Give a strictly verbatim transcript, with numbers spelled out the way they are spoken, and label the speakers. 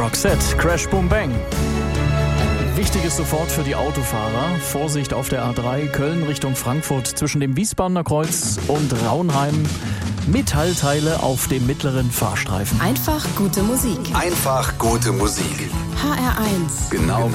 Speaker 1: Roxette, Crash Boom Bang. Wichtiges sofort für die Autofahrer. Vorsicht auf der A drei, Köln Richtung Frankfurt zwischen dem Wiesbadener Kreuz und Raunheim. Metallteile auf dem mittleren Fahrstreifen.
Speaker 2: Einfach gute Musik.
Speaker 3: Einfach gute Musik.
Speaker 2: H R eins.
Speaker 3: Genau.